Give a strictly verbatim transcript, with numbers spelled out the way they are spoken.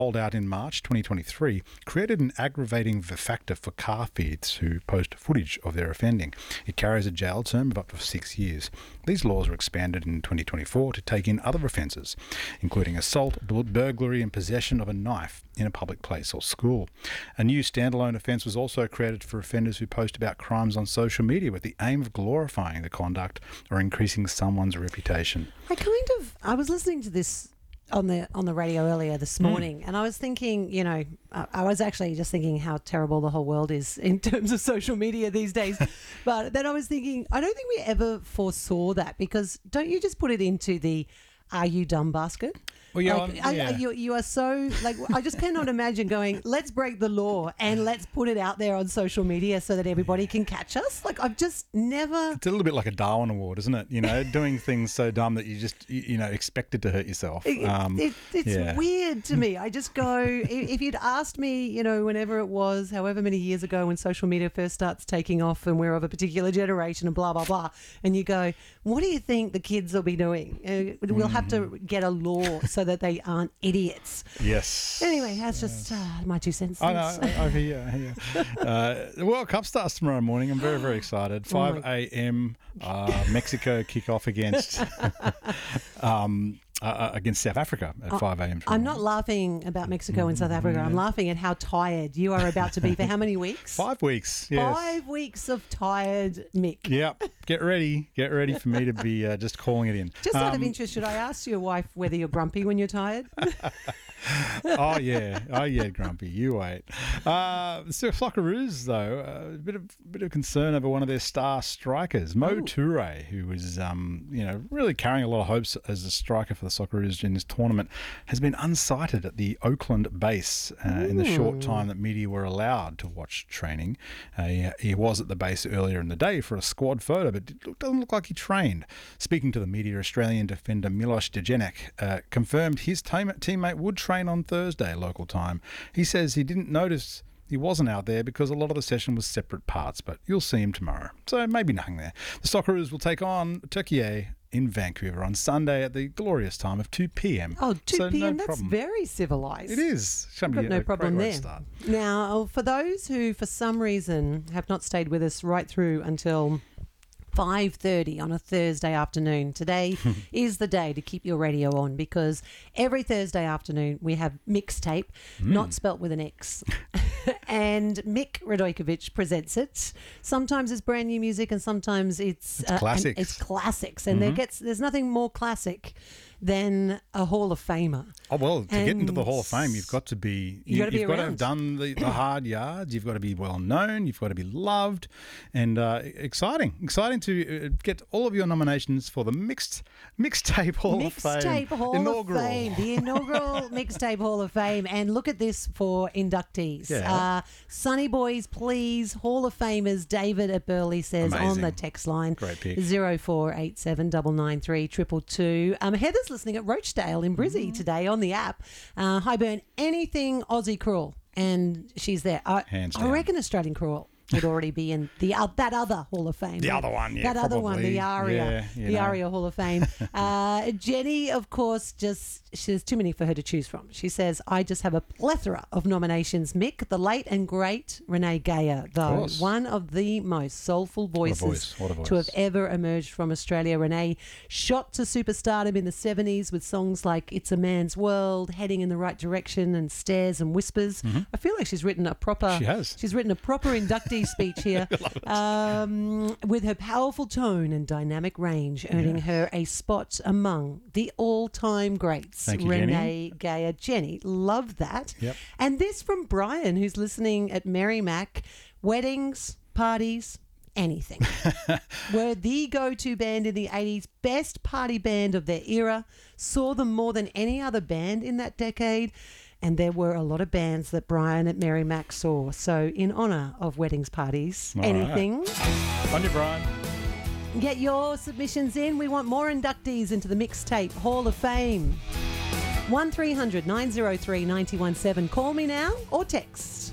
rolled out in March twenty twenty-three, created an aggravating factor for car thieves who post footage of their offending. It carries a jail term of up to six years. These laws were expanded in twenty twenty-four to take in other offences, including assault, burglary and possession of a knife in a public place or school. A new standalone offence was also created for offenders who post about crimes on social media with the aim of glorifying the conduct or increasing someone's reputation. I kind of, I was listening to this on the on the radio earlier this morning, mm. and I was thinking, you know, I, I was actually just thinking how terrible the whole world is in terms of social media these days. But then I was thinking, I don't think we ever foresaw that, because don't you just put it into the "are you dumb" basket? Well, yeah, like, yeah. I, you, you are so, like, I just cannot imagine going, let's break the law and let's put it out there on social media so that everybody can catch us. Like, I've just never... It's a little bit like a Darwin Award, isn't it? You know, doing things so dumb that you just, you know, expected to hurt yourself. Um, it, it's yeah. weird to me. I just go, if you'd asked me, you know, whenever it was, however many years ago when social media first starts taking off and we're of a particular generation and blah, blah, blah, and you go, what do you think the kids will be doing? Uh, we'll have to get a law so that they aren't idiots. Yes. Anyway, that's just uh, my two cents. I know. I, I hear you. I hear you. Uh, the World Cup starts tomorrow morning. I'm very, very excited. five a.m. Uh, Mexico kick off against um, uh, against South Africa at five a.m. I'm not laughing about Mexico and South Africa. I'm laughing at how tired you are about to be for how many weeks? Five weeks. Yes. Five weeks of tired Mick. Yep. Get ready. Get ready for me to be uh, just calling it in. Just out um, of interest, should I ask your wife whether you're grumpy when you're tired? oh yeah, oh yeah, grumpy. You wait. Uh, so Socceroos though, a bit of bit of concern over one of their star strikers, Mo Ooh. Toure, who was um, you know really carrying a lot of hopes as a striker for the Socceroos in this tournament, has been unsighted at the Oakland base uh, in the short time that media were allowed to watch training. Uh, he, he was at the base earlier in the day for a squad photo, but it doesn't look like he trained. Speaking to the media, Australian defender Miloš Dejanek uh, confirmed his team- teammate would train on Thursday local time. He says he didn't notice he wasn't out there because a lot of the session was separate parts, but you'll see him tomorrow. So maybe nothing there. The Socceroos will take on Turkey in Vancouver on Sunday at the glorious time of two p.m. Oh, two so p.m. No That's problem. very civilised. It is. I've got no problem there. Now, for those who for some reason have not stayed with us right through until five thirty on a Thursday afternoon. Today is the day to keep your radio on, because every Thursday afternoon we have Mixtape, mm. not spelt with an X. And Mick Radojkovic presents it. Sometimes it's brand new music and sometimes it's, it's uh, classics. It's classics. And mm-hmm. there gets there's nothing more classic than a Hall of Famer. Oh, well, to and get into the Hall of Fame, you've got to be, you, you gotta be you've got to around. have done the, the hard yards. You've got to be well known. You've got to be loved, and uh, exciting, exciting to get all of your nominations for the mixed mixtape Hall Mixtape of Fame, Hall inaugural. of Fame, the inaugural Mixtape Hall of Fame. And look at this for inductees. Yeah. Uh, Sunny Boys, please, Hall of Famers. David at Burley says Amazing. on the text line, great pick, zero four eight seven nine nine three two two. Um, Heather's listening at Rochdale in Brizzy mm. today on the app. Uh, hi, Burn. Anything Aussie cruel, and she's there. I, Hands I down. reckon Australian cruel would already be in the uh, that other Hall of Fame. The other one, yeah, That other probably. one, the Aria, yeah, the know. Aria Hall of Fame. uh, Jenny, of course, just there's too many for her to choose from. She says, I just have a plethora of nominations. Mick, the late and great Renee Geyer, though, of one of the most soulful voices what a voice. What a voice. to have ever emerged from Australia. Renee shot to superstardom in the seventies with songs like It's a Man's World, Heading in the Right Direction, and Stares and Whispers. Mm-hmm. I feel like she's written a proper She has. She's written a proper inductee speech here. Um, with her powerful tone and dynamic range, earning yeah. her a spot among the all-time greats. Thank you, Renee Geyer. Jenny, love that. Yep. And this from Brian, who's listening at Merrimack. Weddings, parties, anything. Were the go-to band in the eighties, best party band of their era, saw them more than any other band in that decade. And there were a lot of bands that Brian at Merrimack saw. So in honour of weddings, parties, all anything. Right. On you, Brian. Get your submissions in. We want more inductees into the Mixtape Hall of Fame. one three hundred nine oh three nine one seven. Call me now or text.